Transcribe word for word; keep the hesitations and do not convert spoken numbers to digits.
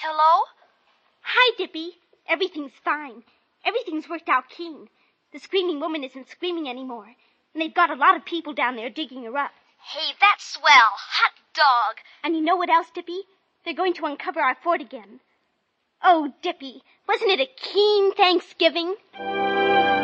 Hello? Hi, Dippy. Everything's fine. Everything's worked out clean. The screaming woman isn't screaming anymore, and they've got a lot of people down there digging her up. Hey, that's swell. Hot dog. And you know what else, Dippy? They're going to uncover our fort again. Oh, Dippy, wasn't it a keen Thanksgiving?